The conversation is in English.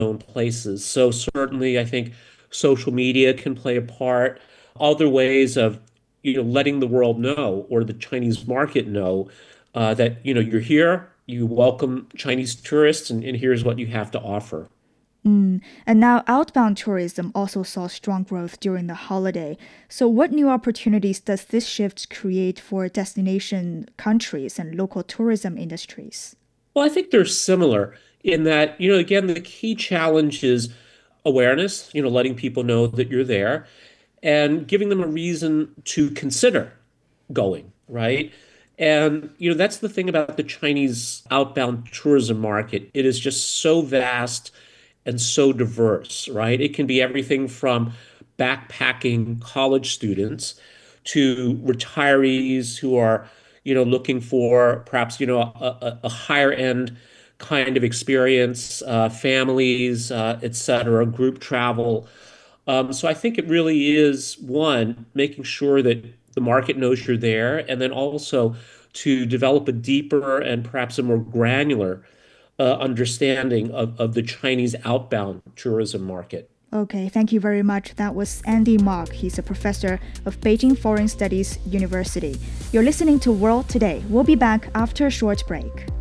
unknown places. So certainly, I think social media can play a part. Other ways of, letting the world know or the Chinese market know that, you're here, you welcome Chinese tourists, and here's what you have to offer. And now outbound tourism also saw strong growth during the holiday. So, what new opportunities does this shift create for destination countries and local tourism industries? Well, I think they're similar in that, again, the key challenge is awareness, letting people know that you're there and giving them a reason to consider going, right? And, that's the thing about the Chinese outbound tourism market. It is just so vast and so diverse, right? It can be everything from backpacking college students to retirees who are, looking for perhaps, a higher end kind of experience, families, et cetera, group travel. So I think it really is one, making sure that the market knows you're there, and then also to develop a deeper and perhaps a more granular understanding of the Chinese outbound tourism market. Okay, thank you very much. That was Andy Mok. He's a professor of Beijing Foreign Studies University. You're listening to World Today. We'll be back after a short break.